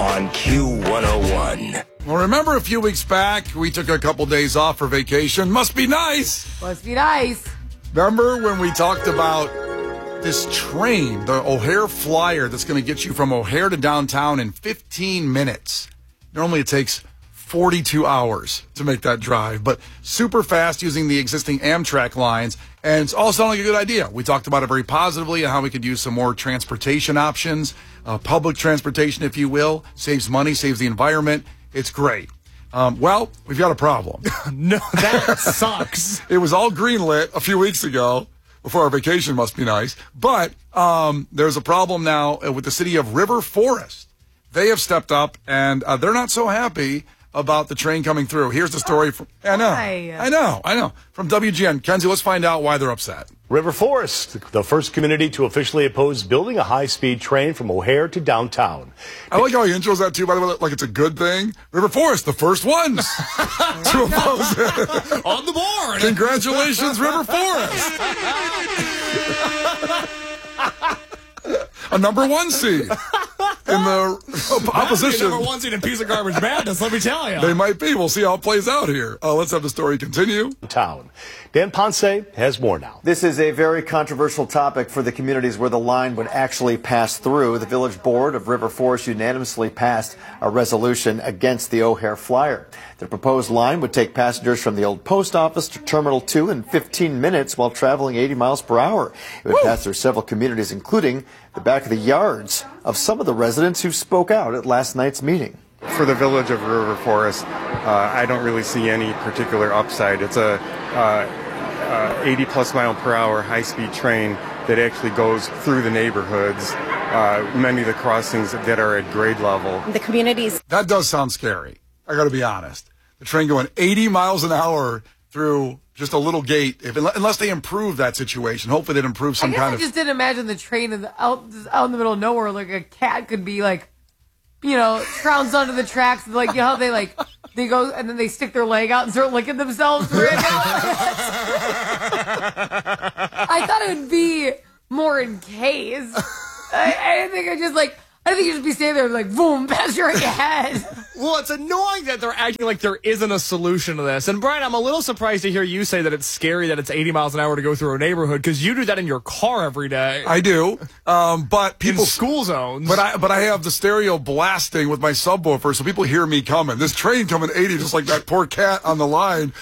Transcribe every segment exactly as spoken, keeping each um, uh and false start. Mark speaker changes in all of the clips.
Speaker 1: on Q one oh one.
Speaker 2: Well, remember a few weeks back, we took a couple days off for vacation. Must be nice.
Speaker 3: Must be nice.
Speaker 2: Remember when we talked about this train, the O'Hare Flyer, that's going to get you from O'Hare to downtown in fifteen minutes? Normally it takes forty-two hours to make that drive, but super fast using the existing Amtrak lines, and it's all sounding like a good idea. We talked about it very positively and how we could use some more transportation options, uh, public transportation, if you will. Saves money, saves the environment. It's great. Um, well, we've got a problem.
Speaker 4: No, that sucks.
Speaker 2: It was all greenlit a few weeks ago before our vacation. Must be nice. But um, there's a problem now with the city of River Forest. They have stepped up, and uh, they're not so happy about the train coming through. Here's the story from, I know,
Speaker 3: Why?
Speaker 2: I know, I know, from W G N. Kenzie, let's find out why they're upset.
Speaker 5: River Forest, the first community to officially oppose building a high-speed train from O'Hare to downtown.
Speaker 2: I like how he intros that too, by the way, like it's a good thing. River Forest, the first ones to oppose it.
Speaker 4: On the board.
Speaker 2: Congratulations, River Forest. A number one seed in the opposition.
Speaker 4: Number one seed in piece of garbage madness, let me tell you.
Speaker 2: They might be. We'll see how it plays out here. Uh, let's have the story continue.
Speaker 5: Town. Dan Ponce has more now.
Speaker 6: This is a very controversial topic for the communities where the line would actually pass through. The village board of River Forest unanimously passed a resolution against the O'Hare Flyer. The proposed line would take passengers from the old post office to Terminal two in fifteen minutes while traveling eighty miles per hour. It would Woo! pass through several communities, including the back of the yards of some of the residents who spoke out at last night's meeting.
Speaker 7: For the village of River Forest, uh, I don't really see any particular upside. It's a uh, uh, eighty plus mile per hour high-speed train that actually goes through the neighborhoods, uh, many of the crossings that are at grade level.
Speaker 8: The communities.
Speaker 2: That does sound scary. I got to be honest. The train going eighty miles an hour through just a little gate, if, unless they improve that situation. Hopefully they'd improve some
Speaker 3: I guess
Speaker 2: kind
Speaker 3: I
Speaker 2: of...
Speaker 3: just didn't imagine the train in the, out, out in the middle of nowhere, like a cat could be like, you know, trounced onto the tracks, like, you know how they like, they go and then they stick their leg out and start licking themselves. I thought it would be more in case. I, I didn't think I just like, I think you should be standing there like, boom, pass your head.
Speaker 4: Well, it's annoying that they're acting like there isn't a solution to this. And Brian, I'm a little surprised to hear you say that it's scary that it's eighty miles an hour to go through a neighborhood, because you do that in your car every day.
Speaker 2: I do, um, but people
Speaker 4: in school zones.
Speaker 2: But I but I have the stereo blasting with my subwoofer, so people hear me coming. This train coming eighty, just like that poor cat on the line.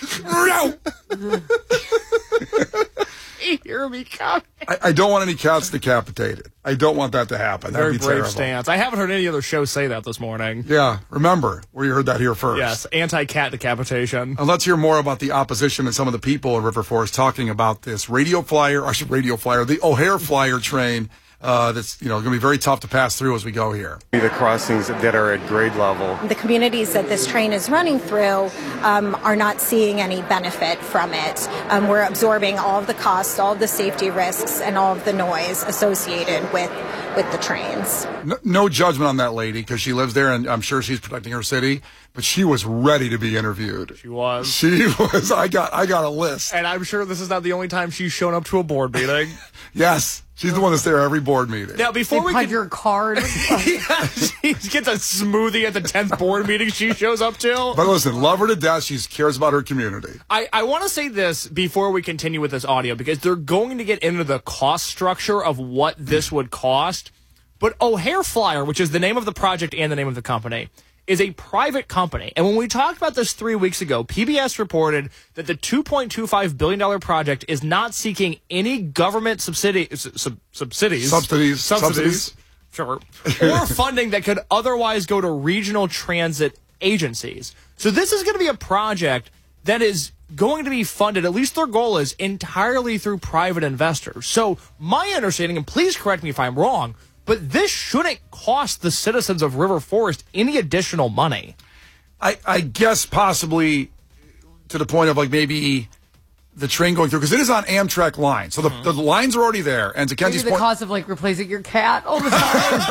Speaker 4: You hear me coming.
Speaker 2: I, I don't want any cats decapitated. I don't want that to happen. That'd
Speaker 4: Very
Speaker 2: be
Speaker 4: brave
Speaker 2: terrible.
Speaker 4: stance. I haven't heard any other show say that this morning.
Speaker 2: Yeah, remember, we heard that here first.
Speaker 4: Yes, anti-cat decapitation.
Speaker 2: And let's hear more about the opposition and some of the people in River Forest talking about this radio flyer, or radio flyer, the O'Hare Flyer train. Uh, that's, you know, going to be very tough to pass through as we go here.
Speaker 7: The crossings that are at grade level.
Speaker 8: The communities that this train is running through um, are not seeing any benefit from it. Um, we're absorbing all of the costs, all of the safety risks, and all of the noise associated with with the trains.
Speaker 2: No, no judgment on that lady, because she lives there, and I'm sure she's protecting her city. But she was ready to be interviewed.
Speaker 4: She was.
Speaker 2: She was. I got. I got a list.
Speaker 4: And I'm sure this is not the only time she's shown up to a board meeting.
Speaker 2: Yes. She's the one that's there every board meeting.
Speaker 4: Now, before
Speaker 3: they
Speaker 4: we
Speaker 3: punch
Speaker 4: can...
Speaker 3: your card.
Speaker 4: Yeah, she gets a smoothie at the tenth board meeting she shows up to.
Speaker 2: But listen, love her to death. She cares about her community.
Speaker 4: I, I want to say this before we continue with this audio, because they're going to get into the cost structure of what this would cost. But O'Hare Flyer, which is the name of the project and the name of the company, is a private company. And when we talked about this three weeks ago, P B S reported that the two point two five billion dollars project is not seeking any government subsidi sub subsidies.
Speaker 2: Subsidies.
Speaker 4: Subsidies. Sure. Or funding that could otherwise go to regional transit agencies. So this is going to be a project that is going to be funded, at least their goal is, entirely through private investors. So my understanding, and please correct me if I'm wrong, but this shouldn't cost the citizens of River Forest any additional money.
Speaker 2: I, I guess possibly to the point of like maybe the train going through, because it is on Amtrak lines. So the, mm-hmm. the lines are already there. And to Kenzie's
Speaker 3: Maybe the
Speaker 2: point,
Speaker 3: cost of like replacing your cat all the time.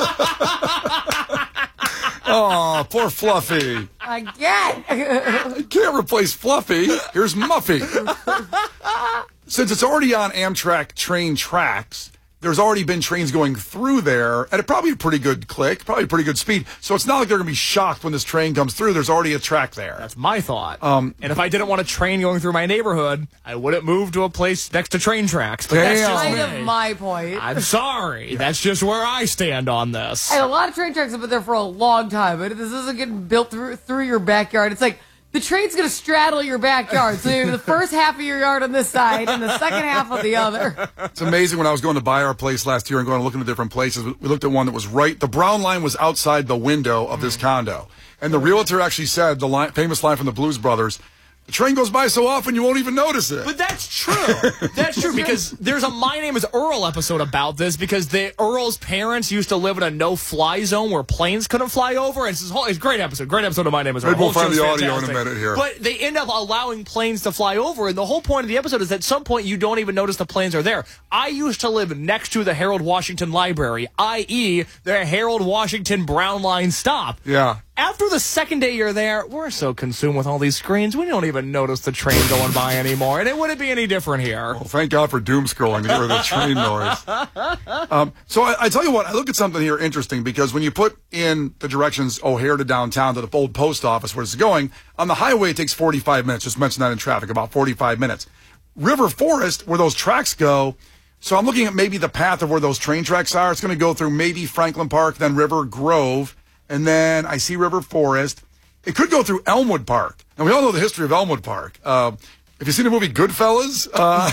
Speaker 2: Oh, poor Fluffy.
Speaker 3: Again.
Speaker 2: I can't replace Fluffy. Here's Muffy. Since it's already on Amtrak train tracks, there's already been trains going through there at a probably a pretty good click, probably a pretty good speed. So it's not like they're going to be shocked when this train comes through. There's already a track there.
Speaker 4: That's my thought.
Speaker 2: Um,
Speaker 4: and if I didn't want a train going through my neighborhood, I wouldn't move to a place next to train tracks. But that's just
Speaker 3: kind
Speaker 4: me.
Speaker 3: of my point.
Speaker 4: I'm sorry. That's just where I stand on this.
Speaker 3: And a lot of train tracks have been there for a long time, but this isn't getting built through through your backyard. It's like the train's going to straddle your backyard. So you have the first half of your yard on this side and the second half on the other.
Speaker 2: It's amazing. When I was going to buy our place last year and going to look into different places, we looked at one that was right. The brown line was outside the window of this condo. And the realtor actually said, the line, famous line from the Blues Brothers, the train goes by so often you won't even notice it.
Speaker 4: But that's true. That's true because there's a My Name is Earl episode about this because the Earl's parents used to live in a no-fly zone where planes couldn't fly over. And it's, this whole, it's a great episode. Great episode of My Name is Earl.
Speaker 2: Maybe we'll
Speaker 4: Whole
Speaker 2: find
Speaker 4: show's
Speaker 2: the audio
Speaker 4: fantastic.
Speaker 2: in a minute here.
Speaker 4: But they end up allowing planes to fly over. And the whole point of the episode is at some point you don't even notice the planes are there. I used to live next to the Harold Washington Library, that is the Harold Washington Brown Line stop.
Speaker 2: Yeah.
Speaker 4: After the second day you're there, we're so consumed with all these screens, we don't even notice the train going by anymore. And it wouldn't be any different here.
Speaker 2: Well, thank God for doom scrolling to get rid of the train noise. Um, so I, I tell you what, I look at something here interesting because when you put in the directions O'Hare to downtown to the old post office where it's going, on the highway it takes forty-five minutes. Just mention that in traffic, about forty-five minutes. River Forest, where those tracks go, so I'm looking at maybe the path of where those train tracks are. It's going to go through maybe Franklin Park, then River Grove, and then I see River Forest. It could go through Elmwood Park. And we all know the history of Elmwood Park. Uh, if you've seen the movie Goodfellas, uh,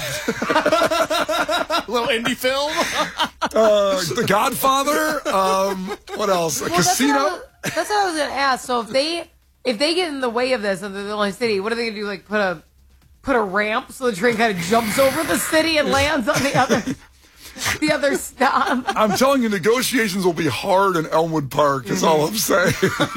Speaker 4: little indie film,
Speaker 2: uh, The Godfather, um, what else? A
Speaker 3: Well,
Speaker 2: casino?
Speaker 3: That's what, I was, that's what I was going to ask. So if they if they get in the way of this and they're the only city, what are they going to do? Like put a put a ramp so the train kind of jumps over the city and lands on the other the other stop?
Speaker 2: I'm telling you, negotiations will be hard in Elmwood Park, is all I'm saying.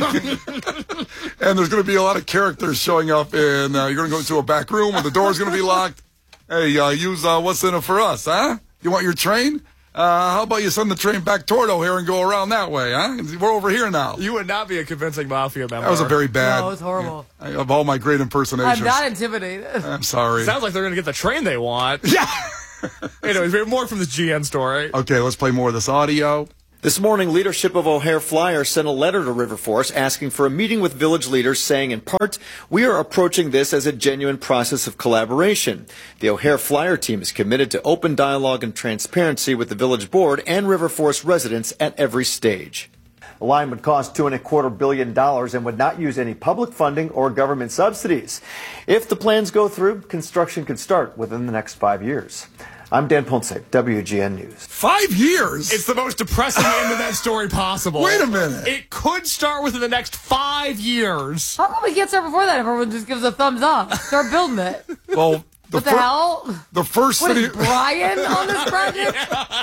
Speaker 2: And there's going to be a lot of characters showing up in, uh, you're going to go into a back room and the door's going to be locked. Hey, uh, use uh, what's in it for us, huh? You want your train? Uh, how about you send the train back toward O'Hare and go around that way, huh? We're over here now.
Speaker 4: You would not be a convincing mafia member.
Speaker 2: That was a very bad.
Speaker 3: No, it was horrible.
Speaker 2: I, of all my great impersonations.
Speaker 3: I'm not intimidated.
Speaker 2: I'm sorry.
Speaker 4: Sounds like they're going to get the train they want.
Speaker 2: Yeah.
Speaker 4: Anyways, we have more from this G N story.
Speaker 2: Okay, let's play more of this audio.
Speaker 6: This morning, leadership of O'Hare Flyer sent a letter to River Forest asking for a meeting with village leaders, saying in part, we are approaching this as a genuine process of collaboration. The O'Hare Flyer team is committed to open dialogue and transparency with the village board and River Forest residents at every stage. The line would cost two and a quarter billion dollars and would not use any public funding or government subsidies. If the plans go through, construction could start within the next five years. I'm Dan Ponce, W G N News.
Speaker 2: Five years?
Speaker 4: It's the most depressing end of that story possible.
Speaker 2: Wait a minute.
Speaker 4: It could start within the next five years.
Speaker 3: How come we can't start before that if everyone just gives a thumbs up? Start building it.
Speaker 2: Well, the,
Speaker 3: What the
Speaker 2: fir-
Speaker 3: hell?
Speaker 2: the first
Speaker 3: What
Speaker 2: city.
Speaker 3: is Brian on this project?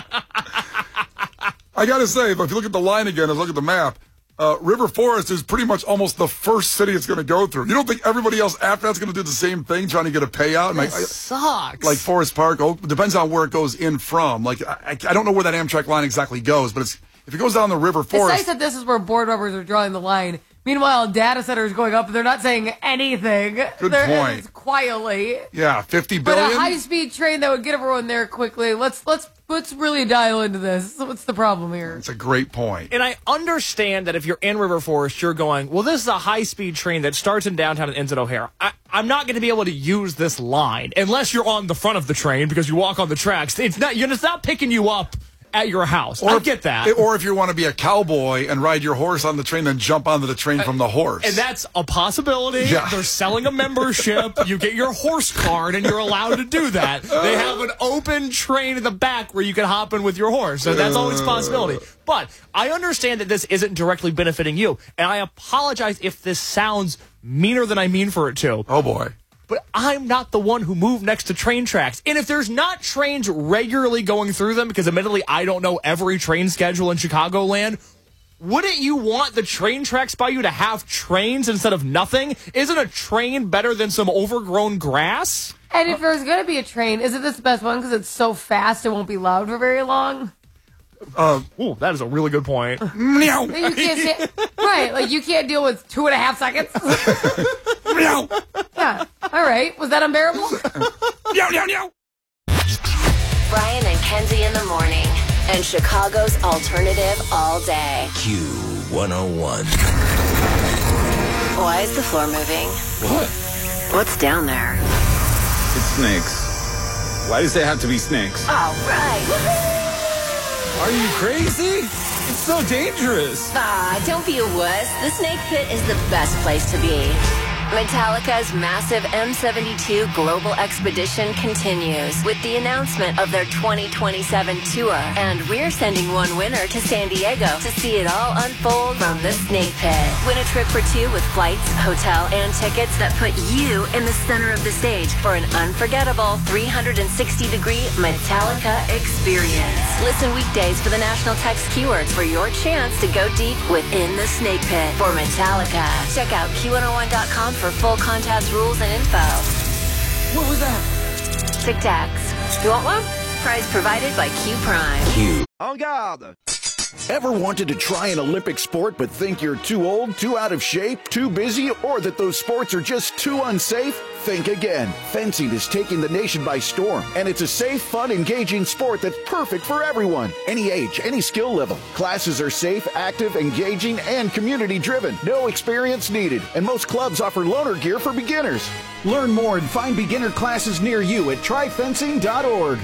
Speaker 2: I got to say, if you look at the line again and look at the map, uh, River Forest is pretty much almost the first city it's going to go through. You don't think everybody else after that's going to do the same thing, trying to get a payout? And
Speaker 4: That
Speaker 2: I, I,
Speaker 4: sucks.
Speaker 2: like Forest Park, oh, depends on where it goes in from. Like I, I don't know where that Amtrak line exactly goes, but it's if it goes down the River
Speaker 3: It's
Speaker 2: Forest.
Speaker 3: nice that this is where board members are drawing the line. Meanwhile, data centers going up, and they're not saying anything.
Speaker 2: Good
Speaker 3: they're,
Speaker 2: point.
Speaker 3: It's quietly.
Speaker 2: Yeah, fifty
Speaker 3: But
Speaker 2: billion.
Speaker 3: a high-speed train that would get everyone there quickly. Let's let's let's really dial into this. What's the problem here?
Speaker 2: It's a great point.
Speaker 4: And I understand that if you're in River Forest, you're going, well, this is a high-speed train that starts in downtown and ends at O'Hare. I, I'm not going to be able to use this line unless you're on the front of the train because you walk on the tracks. It's not. You're it's not picking you up at your house.
Speaker 2: Or
Speaker 4: I
Speaker 2: if-
Speaker 4: get that.
Speaker 2: Or if you want to be a cowboy and ride your horse on the train, then jump onto the train from the horse.
Speaker 4: And that's a possibility.
Speaker 2: Yeah.
Speaker 4: They're selling a membership. You get your horse card, and you're allowed to do that. They have an open train in the back where you can hop in with your horse. So that's always a possibility. But I understand that this isn't directly benefiting you. And I apologize if this sounds meaner than I mean for it to.
Speaker 2: Oh, boy.
Speaker 4: But I'm not the one who moved next to train tracks. And if there's not trains regularly going through them, because admittedly I don't know every train schedule in Chicagoland, wouldn't you want the train tracks by you to have trains instead of nothing? Isn't a train better than some overgrown grass?
Speaker 3: And if there's going to be a train, isn't this the best one because it's so fast it won't be loud for very long?
Speaker 2: Uh,
Speaker 4: Ooh, that is a really good point.
Speaker 2: meow.
Speaker 3: You can't say, right, like you can't deal with two and a half seconds.
Speaker 2: Meow.
Speaker 3: Yeah. All right. Was that unbearable?
Speaker 2: Meow, meow, meow.
Speaker 9: Brian and Kenzie in the morning. And Chicago's alternative all day.
Speaker 1: Q one oh one.
Speaker 9: Why is the floor moving?
Speaker 10: What?
Speaker 9: What's down there?
Speaker 10: It's snakes. Why does it have to be snakes?
Speaker 9: All right.
Speaker 10: Are you crazy? It's so dangerous.
Speaker 9: Ah, don't be a wuss. The Snake Pit is the best place to be. Metallica's massive M seventy-two Global Expedition continues with the announcement of their twenty twenty-seven tour. And we're sending one winner to San Diego to see it all unfold from the Snake Pit. Win a trip for two with flights, hotel, and tickets that put you in the center of the stage for an unforgettable three hundred sixty degree Metallica experience. Listen weekdays for the national text keywords for your chance to go deep within the Snake Pit for Metallica. Check out Q one oh one dot com for full contest rules and info.
Speaker 10: What was that?
Speaker 9: Tic Tacs. You want one? Prize provided by Q Prime.
Speaker 1: Q.
Speaker 11: En garde! Ever wanted to try an Olympic sport but think you're too old, too out of shape, too busy, or that those sports are just too unsafe? Think again. Fencing is taking the nation by storm, and it's a safe, fun, engaging sport that's perfect for everyone. Any age, any skill level. Classes are safe, active, engaging, and community-driven. No experience needed, and most clubs offer loaner gear for beginners. Learn more and find beginner classes near you at try fencing dot org.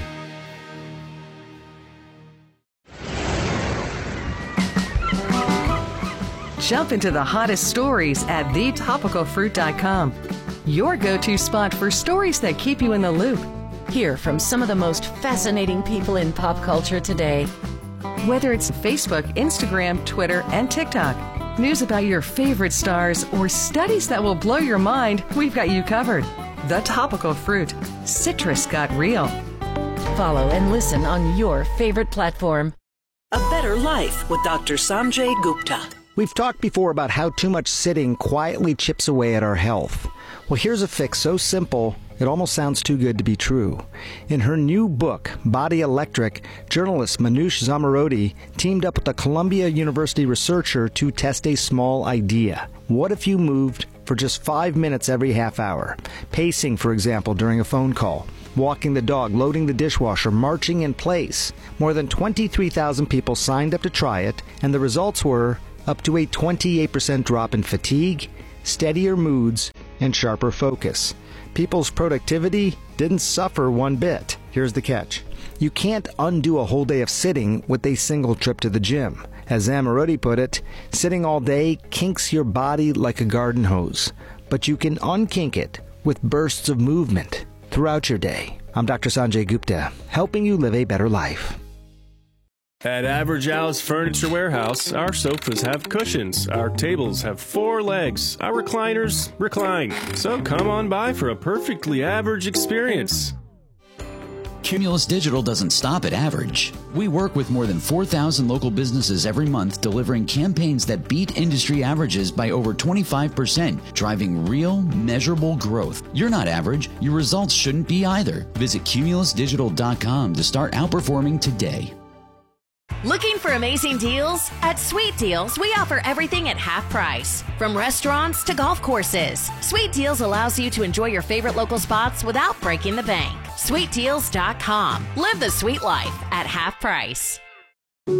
Speaker 12: Jump into the hottest stories at the topical fruit dot com. Your go-to spot for stories that keep you in the loop. Hear from some of the most fascinating people in pop culture today. Whether it's Facebook, Instagram, Twitter, and TikTok, news about your favorite stars, or studies that will blow your mind, we've got you covered. The Topical Fruit. Citrus got real.
Speaker 13: Follow and listen on your favorite platform.
Speaker 14: A Better Life with Doctor Sanjay Gupta.
Speaker 15: We've talked before about how too much sitting quietly chips away at our health. Well, here's a fix so simple, it almost sounds too good to be true. In her new book, Body Electric, journalist Manoush Zomorodi teamed up with a Columbia University researcher to test a small idea. What if you moved for just five minutes every half hour? Pacing, for example, during a phone call. Walking the dog, loading the dishwasher, marching in place. More than twenty-three thousand people signed up to try it, and the results were up to a twenty-eight percent drop in fatigue, steadier moods, and sharper focus. People's productivity didn't suffer one bit. Here's the catch. You can't undo a whole day of sitting with a single trip to the gym. As Zomorodi put it, sitting all day kinks your body like a garden hose. But you can unkink it with bursts of movement throughout your day. I'm Doctor Sanjay Gupta, helping you live a better life.
Speaker 16: At Average Al's Furniture Warehouse, our sofas have cushions, our tables have four legs, our recliners recline. So come on by for a perfectly average experience.
Speaker 17: Cumulus Digital doesn't stop at average. We work with more than four thousand local businesses every month, delivering campaigns that beat industry averages by over twenty-five percent, driving real, measurable growth. You're not average. Your results shouldn't be either. Visit cumulus digital dot com to start outperforming today.
Speaker 18: Looking for amazing deals? At Sweet Deals, we offer everything at half price. From restaurants to golf courses, Sweet Deals allows you to enjoy your favorite local spots without breaking the bank. sweet deals dot com. Live the sweet life at half price.